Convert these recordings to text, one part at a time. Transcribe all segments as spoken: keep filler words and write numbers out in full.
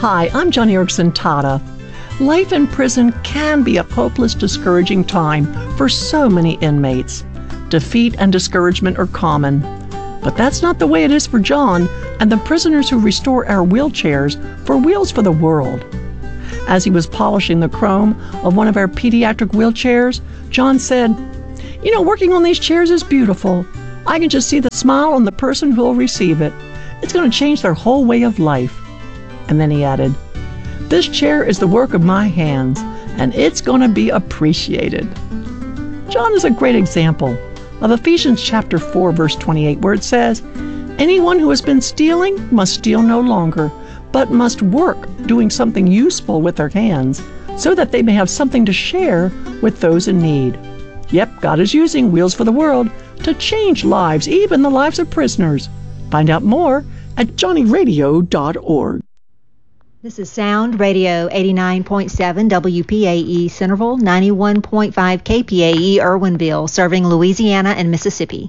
Hi, I'm John Erickson Tata. Life in prison can be a hopeless, discouraging time for so many inmates. Defeat and discouragement are common. But that's not the way it is for John and the prisoners who restore our wheelchairs for Wheels for the World. As he was polishing the chrome of one of our pediatric wheelchairs, John said, "You know, working on these chairs is beautiful. I can just see the smile on the person who will receive it. It's going to change their whole way of life." And then he added, "This chair is the work of my hands, and it's going to be appreciated." John is a great example of Ephesians chapter four, verse twenty-eight, where it says, "Anyone who has been stealing must steal no longer, but must work doing something useful with their hands, so that they may have something to share with those in need." Yep, God is using Wheels for the World to change lives, even the lives of prisoners. Find out more at johnny radio dot org. This is Sound Radio eighty-nine point seven W P A E Centerville, ninety-one point five K P A E Irwinville, serving Louisiana and Mississippi.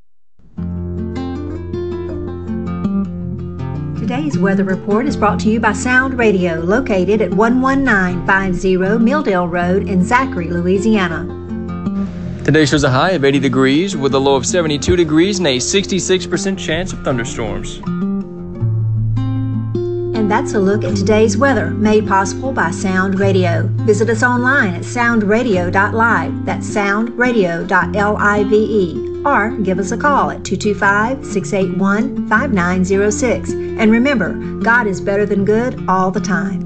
Today's weather report is brought to you by Sound Radio, located at one one nine five zero Milldale Road in Zachary, Louisiana. Today shows a high of eighty degrees with a low of seventy-two degrees and a sixty-six percent chance of thunderstorms. And that's a look at today's weather, made possible by Sound Radio. Visit us online at sound radio dot live. That's sound radio dot live. Or give us a call at two two five, six eight one, five nine zero six. And remember, God is better than good all the time.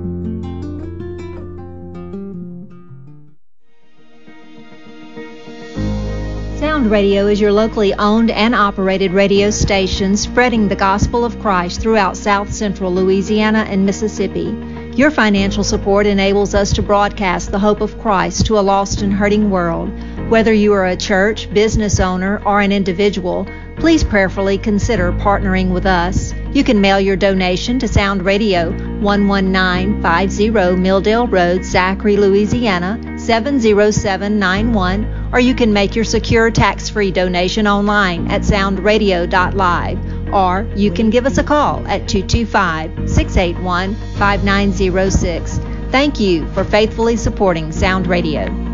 Sound Radio is your locally owned and operated radio station spreading the gospel of Christ throughout South Central Louisiana and Mississippi. Your financial support enables us to broadcast the hope of Christ to a lost and hurting world. Whether you are a church, business owner, or an individual, please prayerfully consider partnering with us. You can mail your donation to Sound Radio, one one nine five zero Milldale Road, Zachary, Louisiana, seven zero seven nine one, or you can make your secure tax-free donation online at sound radio dot live, or you can give us a call at two two five, six eight one, five nine zero six. Thank you for faithfully supporting Sound Radio.